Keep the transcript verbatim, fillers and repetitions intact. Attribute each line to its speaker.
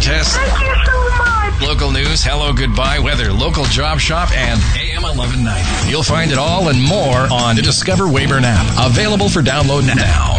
Speaker 1: contests.
Speaker 2: Thank you so much.
Speaker 1: Local news, hello, goodbye, weather, local job shop, and A M eleven ninety. You'll find it all and more on the Discover Weyburn app. Available for download now.